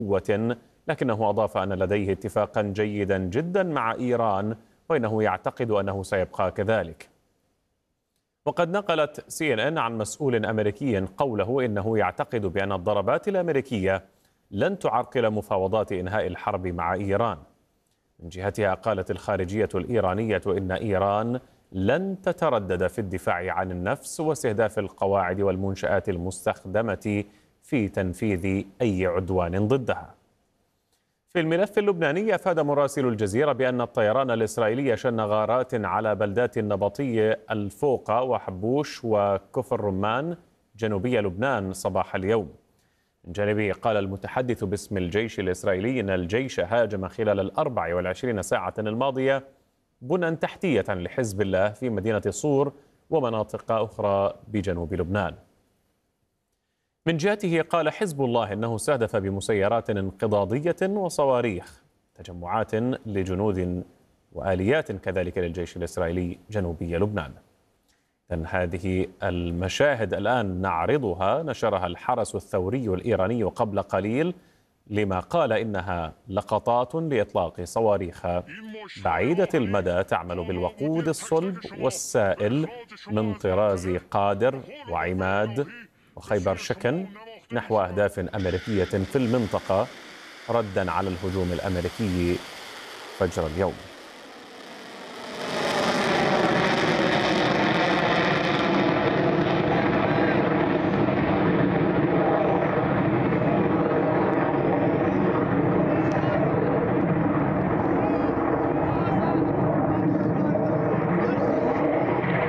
قوة، لكنه أضاف أن لديه اتفاقا جيدا جدا مع إيران وإنه يعتقد أنه سيبقى كذلك. وقد نقلت CNN عن مسؤول أمريكي قوله إنه يعتقد بأن الضربات الأمريكية لن تعرقل مفاوضات إنهاء الحرب مع إيران. من جهتها قالت الخارجية الإيرانية إن إيران لن تتردد في الدفاع عن النفس واستهداف القواعد والمنشآت المستخدمة في تنفيذ أي عدوان ضدها. في الملف اللبناني أفاد مراسل الجزيرة بأن الطيران الإسرائيلي شن غارات على بلدات النبطية الفوقة وحبوش وكفر رمان جنوبي لبنان صباح اليوم. من جانبه قال المتحدث باسم الجيش الإسرائيلي إن الجيش هاجم خلال 24 ساعة الماضية بنى تحتية لحزب الله في مدينة صور ومناطق أخرى بجنوب لبنان. من جهته قال حزب الله إنه استهدف بمسيرات انقضاضية وصواريخ تجمعات لجنود وآليات كذلك للجيش الإسرائيلي جنوبي لبنان. إذن هذه المشاهد الآن نعرضها نشرها الحرس الثوري الإيراني قبل قليل، لما قال إنها لقطات لإطلاق صواريخ بعيدة المدى تعمل بالوقود الصلب والسائل من طراز قادر وعماد وخيبر شكن نحو أهداف أمريكية في المنطقة ردا على الهجوم الأمريكي فجر اليوم.